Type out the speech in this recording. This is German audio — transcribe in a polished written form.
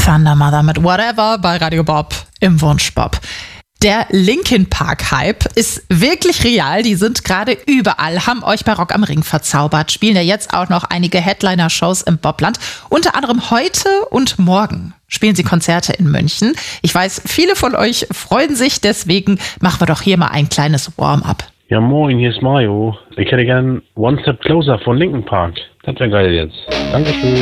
Thunder Mother mit Whatever bei Radio Bob im Wunschbob. Der Linkin Park Hype ist wirklich real. Die sind gerade überall, haben euch bei Rock am Ring verzaubert, spielen ja jetzt auch noch einige Headliner-Shows im Bobland. Unter anderem heute und morgen spielen sie Konzerte in München. Ich weiß, viele von euch freuen sich, deswegen machen wir doch hier mal ein kleines Warm-up. Ja moin, hier ist Mario. Ich hätte gern One Step Closer von Linkin Park. Das wäre geil jetzt. Dankeschön.